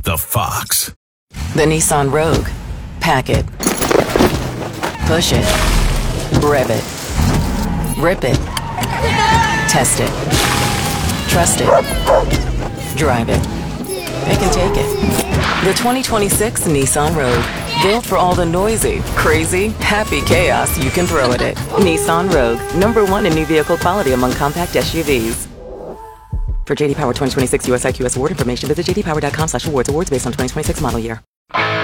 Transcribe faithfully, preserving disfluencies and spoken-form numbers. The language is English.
The Fox. The Nissan Rogue. Pack it. Push it. Rev it. Rip it. Test it. Trust it. Drive it. Pick and take it. The twenty twenty-six Nissan Rogue. Built for all the noisy, crazy, happy chaos you can throw at it. Nissan Rogue. Number one in new vehicle quality among compact S U Vs. For J D Power twenty twenty-six U S I Q S award information, visit j d power dot com slash awards. Awards based on twenty twenty-six model year.